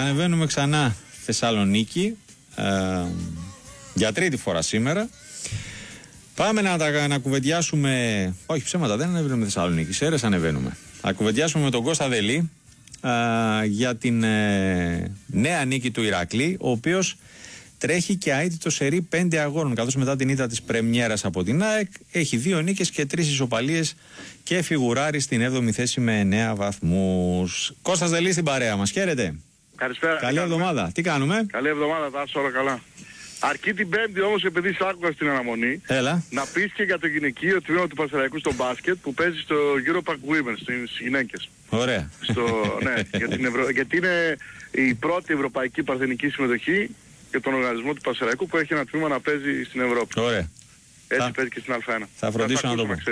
ανεβαίνουμε ξανά Θεσσαλονίκη για τρίτη φορά σήμερα. Πάμε να κουβεντιάσουμε. Όχι, ψέματα, δεν ανεβαίνουμε Θεσσαλονίκη. Σέρες ανεβαίνουμε. Θα κουβεντιάσουμε με τον Κώστα Δελή για την νέα νίκη του Ηρακλή, ο οποίος τρέχει και αίτητο σερί 5 αγώνων, καθώς μετά την ήττα της πρεμιέρας από την ΑΕΚ έχει 2 νίκες και 3 ισοπαλίες και φιγουράρει στην 7η θέση με 9 βαθμούς. Κώστας Δελής στην παρέα μας. Χαίρετε. Καλησπέρα. Καλή εβδομάδα. Τι κάνουμε? Καλή εβδομάδα, τα όλα καλά. Αρκεί την Πέμπτη όμως, επειδή σ' άκουγα στην αναμονή, να πεις και για το γυναικείο τμήμα του Πανσεραϊκού στο μπάσκετ που παίζει στο Europac Women, στις γυναίκες. Ωραία. Ναι, γιατί είναι η πρώτη ευρωπαϊκή παρθενική συμμετοχή και τον οργανισμό του Πανσεραϊκού που έχει ένα τμήμα να παίζει στην Ευρώπη. Ωραία. Έτσι παίζει και στην Α1. Θα φροντίσω να το πω.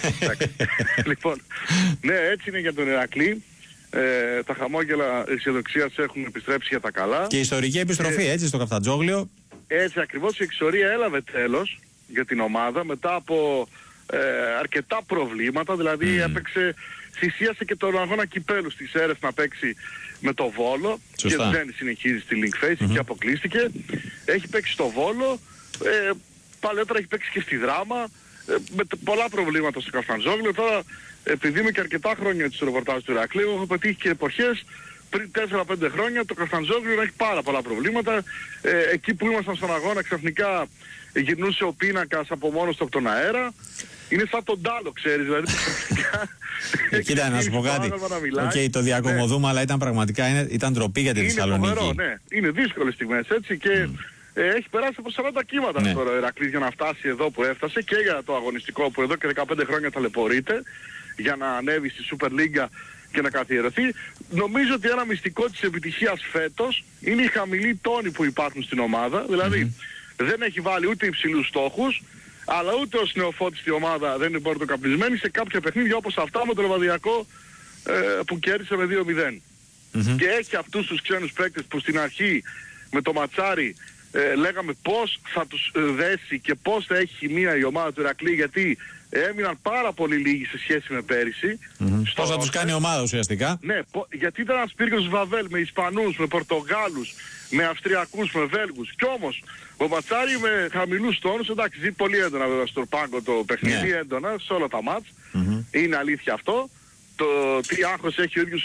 Λοιπόν, ναι, έτσι είναι για τον Ηρακλή. Τα χαμόγελα αισιοδοξίας έχουν επιστρέψει για τα καλά. Και ιστορική επιστροφή, έτσι, στο Καφτατζόγλιο. Έτσι ακριβώς, η εξορία έλαβε τέλος για την ομάδα μετά από αρκετά προβλήματα. Δηλαδή θυσίασε και τον αγώνα κυπέλου στις Σέρες να παίξει με το Βόλο. Σωστά. Και δεν συνεχίζει στη Link Face και αποκλείστηκε. Έχει παίξει στο Βόλο, παλαιότερα έχει παίξει και στη Δράμα, με πολλά προβλήματα στο Καφτατζόγλιο. Τώρα, επειδή είμαι και αρκετά χρόνια στο ρεπορτάζ του Ηρακλείου, έχω πετύχει και εποχές πριν 4-5 χρόνια το Καφτατζόγλιο έχει πάρα πολλά προβλήματα. Εκεί που ήμασταν στον αγώνα ξαφνικά γυρνούσε ο πίνακας από μόνος του από τον αέρα. Είναι σαν τον Τάλο, ξέρεις, δηλαδή ξαφνικά. Κοίτα, να σου πω κάτι. Το διακομωδούμε, αλλά ήταν πραγματικά ήταν ντροπή για τη Θεσσαλονίκη. Είναι φοβερό, ναι. Είναι δύσκολες στιγμές, έτσι, και έχει περάσει από 40 κύματα τώρα ο Ηρακλής για να φτάσει εδώ που έφτασε και για το αγωνιστικό που εδώ και 15 χρόνια ταλαιπωρείται για να ανέβει στη Super League και να καθιερωθεί. Νομίζω ότι ένα μυστικό της επιτυχίας φέτος είναι οι χαμηλοί τόνοι που υπάρχουν στην ομάδα. Δηλαδή δεν έχει βάλει ούτε υψηλούς στόχους, αλλά ούτε ως νεοφώτης στη ομάδα δεν είναι πορτοκαπνισμένη σε κάποια παιχνίδια όπως αυτά με το Λεβαδιακό που κέρδισε με 2-0. Και έχει αυτούς τους ξένους παίκτες που στην αρχή με το ματσάρι λέγαμε πώς θα τους δέσει και πώς θα έχει χημεία η ομάδα του Ηρακλή, γιατί έμειναν πάρα πολύ λίγοι σε σχέση με πέρυσι. Πώς θα τους κάνει ομάδα ουσιαστικά. Ναι, γιατί ήταν ένας πύργος Βαβέλ με Ισπανούς, με Πορτογάλους, με Αυστριακούς, με Βέλγους. Κι όμως ο Ματσάρι με χαμηλούς τόνους, εντάξει, ζει πολύ έντονα βέβαια στο πάγκο το παιχνίδι, έντονα σε όλα τα μάτς. Είναι αλήθεια αυτό. Το τι άγχος έχει ο ίδιος